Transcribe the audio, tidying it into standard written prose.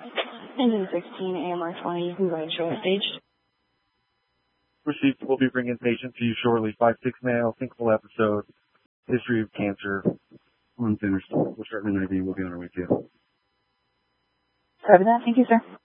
Engine 16, AMR 20, you can go ahead and show it staged. Received. We'll be bringing patient to you shortly. 5'6" male, syncopal episode, history of cancer, unfinished. We'll start an IV. We'll be on our way to you. Sorry for that. Thank you, sir.